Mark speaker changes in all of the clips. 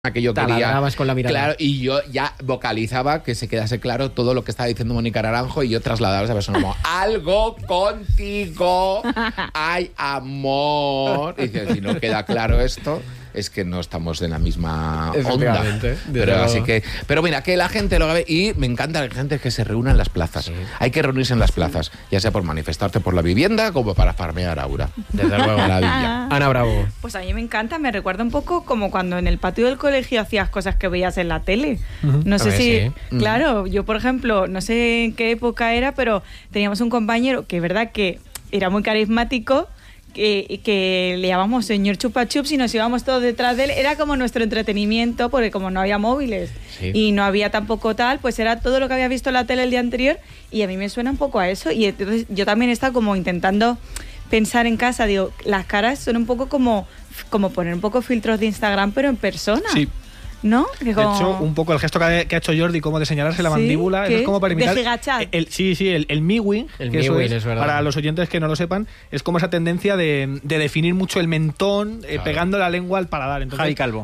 Speaker 1: que yo quería.
Speaker 2: Con la mirada.
Speaker 1: Claro, y yo ya vocalizaba que se quedase claro todo lo que estaba diciendo Mónica Naranjo y yo trasladaba a esa persona como algo contigo, hay amor. Y dice, si no queda claro esto, es que no estamos en la misma onda. Pero mira, que la gente lo ve y me encanta la gente que se reúna en las plazas. Sí. Hay que reunirse en las plazas, ya sea por manifestarte por la vivienda como para farmear aura.
Speaker 2: Desde luego, maravilla. Ana Bravo.
Speaker 3: Pues a mí me encanta, me recuerda un poco como cuando en el patio del colegio hacías cosas que veías en la tele. No sé si... Claro, yo por ejemplo, no sé en qué época era, pero teníamos un compañero que es verdad que era muy carismático, que le llamamos señor Chupa Chups y nos íbamos todos detrás de él. Era como nuestro entretenimiento, porque como no había móviles y no había tampoco tal, pues era todo lo que había visto en la tele el día anterior y a mí me suena un poco a eso. Y entonces yo también he estado como intentando pensar en casa, digo, las caras son un poco como poner un poco filtros de Instagram, pero en persona. Sí. ¿No? Que como...
Speaker 4: De hecho, un poco el gesto que ha hecho Jordi, como de señalarse la mandíbula, eso es como para imitar...
Speaker 3: De gigachat.
Speaker 4: El miwin,
Speaker 2: es verdad.
Speaker 4: Para los oyentes que no lo sepan, es como esa tendencia de definir mucho el mentón, pegando la lengua al paladar. Entonces,
Speaker 5: Javi Calvo.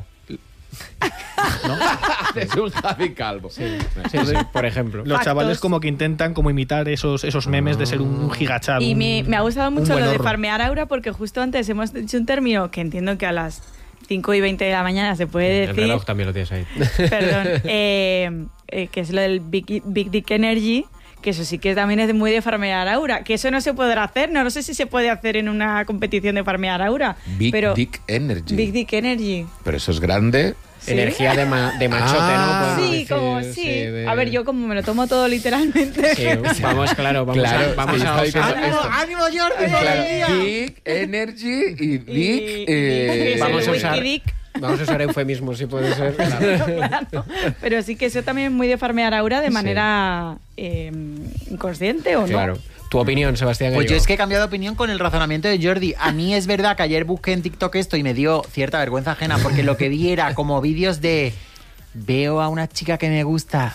Speaker 1: ¿No? Es un Javi Calvo.
Speaker 2: Sí, por ejemplo.
Speaker 4: Los chavales como que intentan como imitar esos memes de ser un gigachat.
Speaker 3: Y me ha gustado mucho lo de farmear aura, porque justo antes hemos dicho un término que entiendo que a las 5:20 de la mañana se puede decir.
Speaker 2: El reloj también lo tienes ahí.
Speaker 3: Perdón. Que es lo del Big Dick Energy, que eso sí que también es muy de farmear aura. Que eso no se podrá hacer, no sé si se puede hacer en una competición de farmear aura.
Speaker 1: Big Dick Energy.
Speaker 3: Big Dick Energy.
Speaker 1: Pero eso es grande.
Speaker 2: ¿Sí? Energía de machote, ¿no?
Speaker 3: Sí, decir, como sí. A ver, yo como me lo tomo todo literalmente.
Speaker 2: Sí, vamos a
Speaker 5: ¡Ánimo, Jordi!
Speaker 1: Big Energy y Dick...
Speaker 2: Vamos a usar eufemismos, si puede ser.
Speaker 3: Claro. Pero sí que eso también es muy de farmear aura de manera inconsciente, ¿o no?
Speaker 2: Claro. ¿Tu opinión, Sebastián?
Speaker 5: Pues yo es que he cambiado de opinión con el razonamiento de Jordi. A mí es verdad que ayer busqué en TikTok esto y me dio cierta vergüenza ajena porque lo que vi era como vídeos de veo a una chica que me gusta,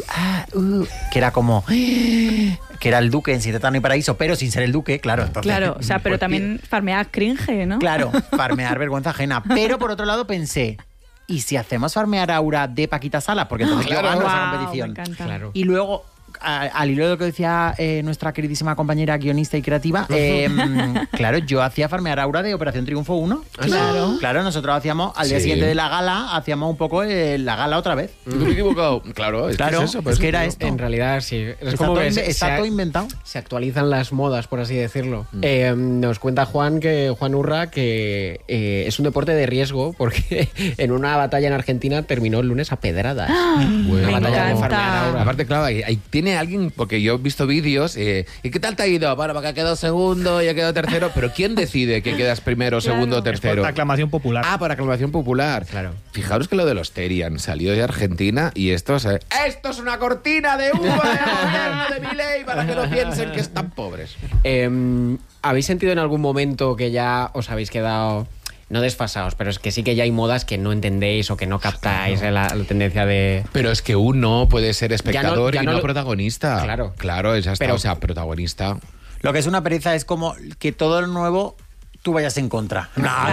Speaker 5: que era como... que era el duque en Siete Etano y Paraíso, pero sin ser el duque, claro. Entonces,
Speaker 3: claro, o sea, pero también farmear cringe, ¿no?
Speaker 5: Claro, farmear vergüenza ajena. Pero por otro lado pensé, ¿y si hacemos farmear aura de Paquita Salas? Porque entonces yo gano esa competición.
Speaker 3: Me encanta.
Speaker 2: Claro.
Speaker 5: Y luego... al hilo de lo que decía nuestra queridísima compañera guionista y creativa, claro, yo hacía farmear aura de Operación Triunfo 1. Claro, nosotros hacíamos, al día siguiente de la gala, hacíamos un poco la gala otra vez.
Speaker 1: ¿No me he equivocado? Claro, es que es eso.
Speaker 5: Es que era esto.
Speaker 2: En realidad, sí. Es
Speaker 5: está
Speaker 2: como
Speaker 5: todo,
Speaker 2: que
Speaker 5: está todo inventado.
Speaker 2: Se actualizan las modas, por así decirlo. Nos cuenta Juan Urra que es un deporte de riesgo porque en una batalla en Argentina terminó el lunes a pedradas.
Speaker 1: Bueno,
Speaker 2: la batalla de farmear aura.
Speaker 1: Aparte, claro, ahí tiene alguien, porque yo he visto vídeos, ¿y qué tal te ha ido? Bueno, porque ha quedado segundo y ha quedado tercero, pero ¿quién decide que quedas primero, segundo o tercero?
Speaker 4: Por aclamación popular.
Speaker 1: Por aclamación popular.
Speaker 2: Claro.
Speaker 1: Fijaros que lo de los Terian salió de Argentina y esto es una cortina de humo de Milei para que no piensen que están pobres.
Speaker 2: ¿Habéis sentido en algún momento que ya os habéis quedado... no desfasados, pero es que sí que ya hay modas que no entendéis o que no captáis la tendencia de...
Speaker 1: Pero es que uno puede ser espectador y no protagonista. Claro, ya está, o sea, protagonista.
Speaker 5: Lo que es una pereza es como que todo lo nuevo tú vayas en contra.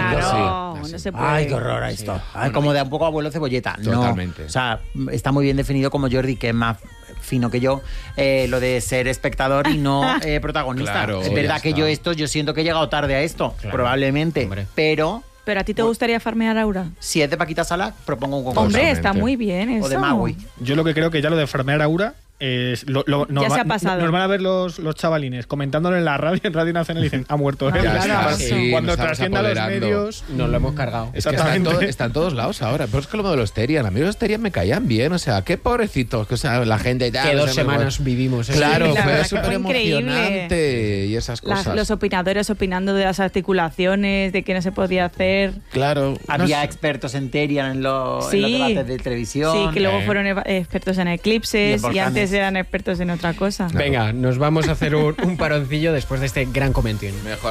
Speaker 3: No se puede.
Speaker 5: Ay, qué horror esto. Ay, como de un poco abuelo cebolleta.
Speaker 1: Totalmente.
Speaker 5: No. O sea, está muy bien definido como Jordi, que es más fino que yo, lo de ser espectador y no protagonista.
Speaker 1: Claro,
Speaker 5: es verdad que yo siento que he llegado tarde a esto, probablemente,
Speaker 2: hombre.
Speaker 5: pero
Speaker 3: ¿a ti te gustaría farmear aura?
Speaker 5: Si es de Paquita Salas, propongo un concurso.
Speaker 3: Hombre, está muy bien eso.
Speaker 5: O de Maui.
Speaker 4: Yo lo que creo que ya lo de farmear aura es
Speaker 3: ya se ha pasado.
Speaker 4: Nos van a ver los chavalines comentándolo en la radio, en Radio Nacional, y dicen, ha muerto.
Speaker 1: Cuando
Speaker 4: trascienda a los medios...
Speaker 2: Nos lo hemos cargado.
Speaker 1: Es que está en todos lados ahora. Pero es que lo de los Terian, a mí los Terian me caían bien. O sea, qué pobrecitos. O sea, la gente...
Speaker 2: Que 2 semanas vivimos.
Speaker 1: Claro, fue
Speaker 3: súper
Speaker 1: emocionante. Y esas cosas.
Speaker 3: Los opinadores opinando de las articulaciones, de qué no se podía hacer.
Speaker 1: Claro.
Speaker 5: Había expertos en Terian en los debates de televisión.
Speaker 3: Sí, que luego fueron expertos en eclipses y antes eran expertos en otra cosa.
Speaker 2: Venga, nos vamos a hacer un paroncillo después de este gran comentario.
Speaker 1: Mejor.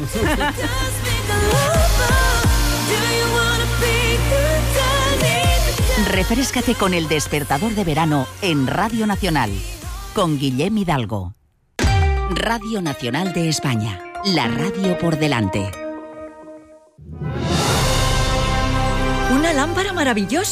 Speaker 6: Refréscate con El Despertador de Verano en Radio Nacional, con Guillem Hidalgo. Radio Nacional de España, la radio por delante.
Speaker 7: Una lámpara maravillosa.